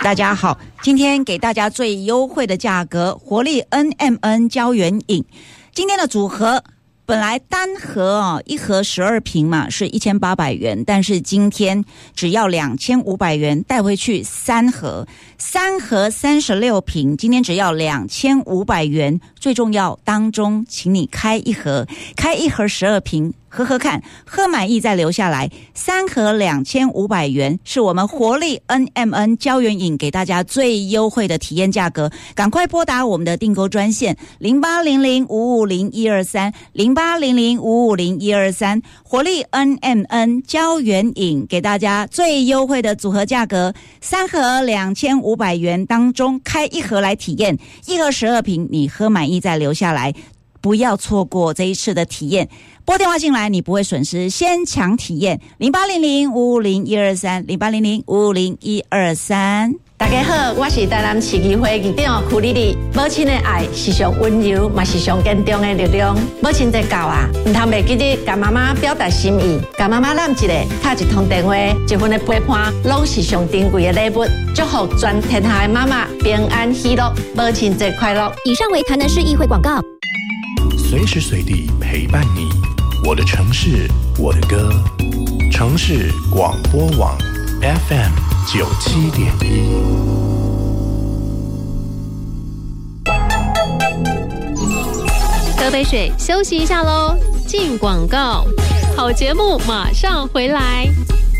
大家好，今天给大家最优惠的价格，活力 NMN 胶原饮。今天的组合本来单盒一盒12瓶嘛是1800元，但是今天只要2500元带回去3盒36瓶，今天只要2500元。最重要，当中请你开一盒12瓶。喝喝看，喝满意再留下来。3盒2500元是我们活力 NMN 胶原饮给大家最优惠的体验价格，赶快拨打我们的订购专线0800550123 0800550123，活力 NMN 胶原饮给大家最优惠的组合价格，3盒2500元当中开一盒来体验，1盒12瓶，你喝满意再留下来，不要错过这一次的体验。拨电话进来，你不会损失，先抢体验0800550123 0800550123。 大家好，我是台南市议会议长曲丽丽。母亲的爱是上温柔，嘛是上坚强的力量。母亲节到啊，唔通袂记得甲妈妈表达心意，甲妈妈揽一个，打一通电话，一份的陪伴，拢是上珍贵的礼物。祝福全天下的妈妈平安喜乐，母亲节快乐。 以上为台南市议会广告。 随时随地陪伴你，我的城市，我的歌。城市广播网 FM 97.1。 喝杯水，休息一下喽。进广告，好节目马上回来。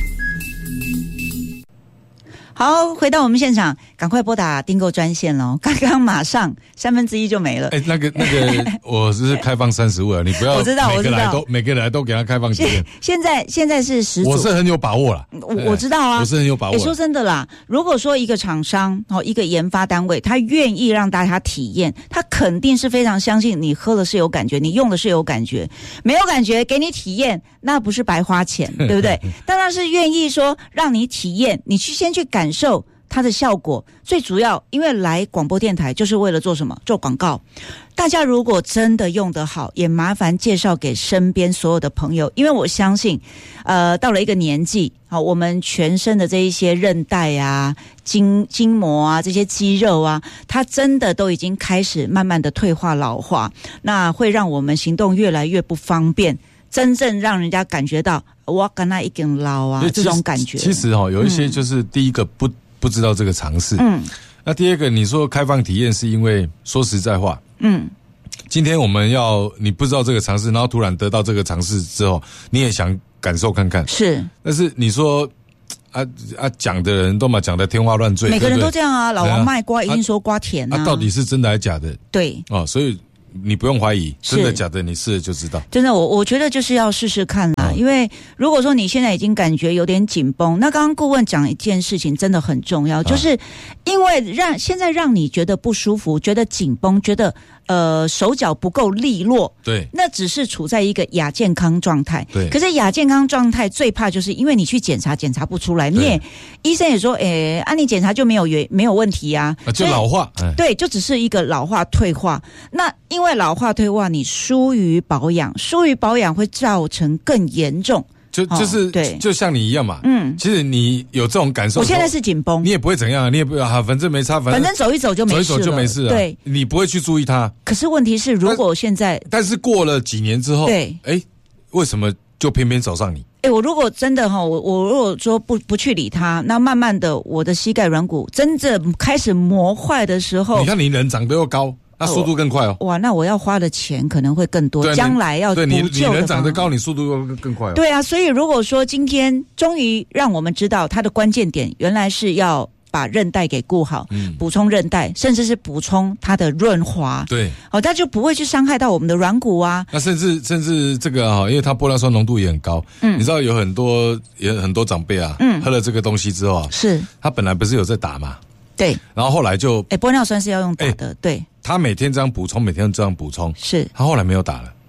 好，回到我们现场，赶快拨打订购专线喽！刚刚马上1/3就没了。 那个，我是开放30位啊，你不要我知道每个来都给他开放时间。 现在是10组， 我是很有把握啦。 我知道啊， 我是很有把握。 说真的啦，如果说一个厂商一个研发单位，他愿意让大家体验，他肯定是非常相信你喝的是有感觉，你用的是有感觉，没有感觉给你体验，那不是白花钱，对不对？当然是愿意说让你体验，你先去感受它的效果。最主要，因为来广播电台就是为了做什么？做广告。大家如果真的用得好，也麻烦介绍给身边所有的朋友，因为我相信到了一个年纪，我们全身的这一些韧带啊、筋膜啊、这些肌肉啊，它真的都已经开始慢慢的退化老化，那会让我们行动越来越不方便，真正让人家感觉到我跟他一根老啊这种感觉。 其实有一些就是第一个不知道这个常识，那第二个你说开放体验是因为说实在话，今天我们你不知道这个常识，然后突然得到这个常识之后，你也想感受看看， 是， 但是你说讲的人都嘛讲的天花乱坠， 每个人都这样啊，老王卖瓜一定说瓜甜啊， 到底是真的还是假的？ 对， 所以你不用怀疑，真的假的你试了就知道。真的， 我觉得就是要试试看啦，因为如果说你现在已经感觉有点紧绷，那刚刚顾问讲一件事情真的很重要，就是因为现在让你觉得不舒服，觉得紧绷，觉得手脚不够利落， 对， 那只是处在一个亚健康状态。 对， 可是亚健康状态最怕就是因为你去检查不出来，医生也说，你检查就没有问题啊， 就老化， 对，就只是一个老化退化。那因为老化退化，你疏于保养会造成更严重。 就是对，就像你一样嘛。其实你有这种感受， 我现在是紧绷， 你也不会怎样，你也不反正没差， 反正走一走就没事了， 走一走就没事了。对，你不会去注意它。 可是问题是，如果现在， 但是过了几年之后，对，为什么就偏偏找上你？ 我如果真的我如果说不去理它，那慢慢的我的膝盖软骨真正开始磨坏的时候， 你看你人长得又高。那速度更快哦！ 哇，那我要花的钱可能会更多，将来要补救的。 你人长得高，你速度会更快哦。 对啊，所以如果说今天终于让我们知道它的关键点，原来是要把韧带给顾好，补充韧带，甚至是补充它的润滑。 对， 它就不会去伤害到我们的软骨啊。 那甚至这个因为它玻尿酸浓度也很高，你知道有很多长辈啊，喝了这个东西之后啊，是他本来不是有在打嘛？对，然后后来就玻尿酸是要用打的，对。 他每天这样补充，是他后来没有打了。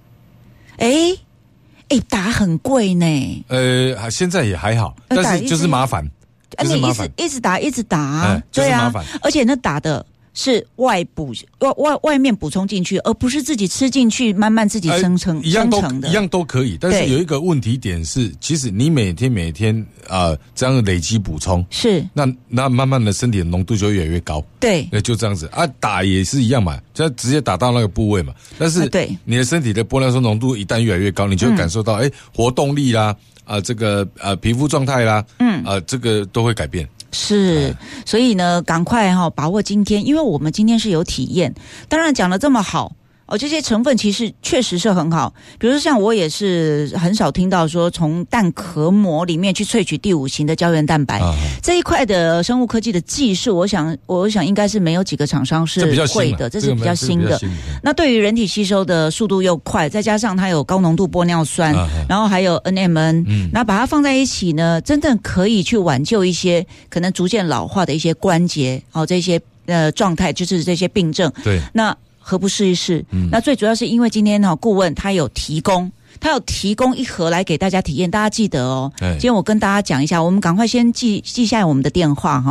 打很贵呢。 现在也还好，但是就是麻烦，就是麻烦， 一直打， 就是麻烦。 而且那打的是外面补充进去，而不是自己吃进去，慢慢自己生成一样都可以。但是有一个问题点是，其实你每天这样累积补充， 是那慢慢的身体的浓度就越来越高。 对， 就这样子啊，打也是一样嘛，就直接打到那个部位嘛。但是对你的身体的玻尿酸浓度一旦越来越高，你就会感受到活动力啦，这个皮肤状态啦，这个都会改变。 是，所以呢，赶快把握今天，因为我们今天是有体验。当然讲得这么好这些成分其实确实是很好。比如说像我也是很少听到说从蛋壳膜里面去萃取第5型的胶原蛋白，这一块的生物科技的技术，我想应该是没有几个厂商是会的，这是比较新的。那对于人体吸收的速度又快，再加上它有高浓度玻尿酸，然后还有 NMN，那把它放在一起呢，真正可以去挽救一些可能逐渐老化的一些关节这些状态，就是这些病症。 对， 那何不试一试？那最主要是因为今天顾问他有提供一盒来给大家体验，大家记得今天我跟大家讲一下，我们赶快先记下来我们的电话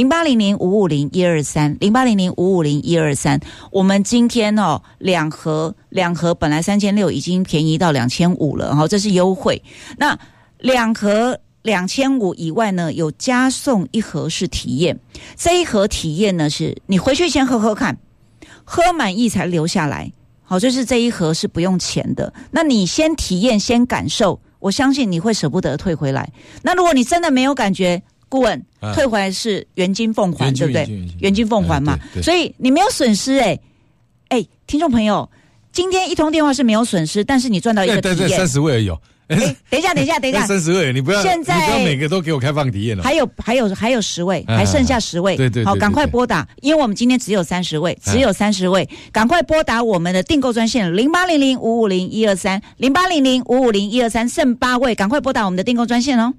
0800550123 0800550123。我们今天两盒本来3600已经便宜到2500了，这是优惠。那2盒2500以外呢，有加送1盒是体验。这一盒体验呢，是你回去先喝喝看，喝满意才留下来。好，就是这一盒是不用钱的。那你先体验，先感受，我相信你会舍不得退回来。那如果你真的没有感觉，顾问退回来是原金奉还，对不对？原金奉还嘛，所以你没有损失。听众朋友，今天一通电话是没有损失，但是你赚到一个体验。 对，30位而已。 等一下 ，30位，你不要每个都给我开放体验了。 还有10位，还剩下10位。 对， 好，赶快拨打，因为我们今天只有30位，赶快拨打我们的订购专线0800550123 0800550123，剩8位，赶快拨打我们的订购专线哦。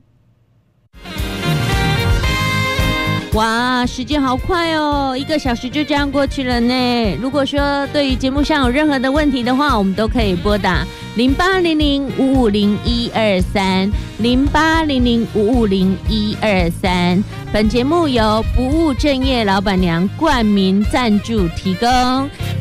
哇，时间好快哦，1个小时就这样过去了呢。如果说对于节目上有任何的问题的话，我们都可以拨打0800550123 0800550123。本节目由不务正业老板娘冠名赞助提供。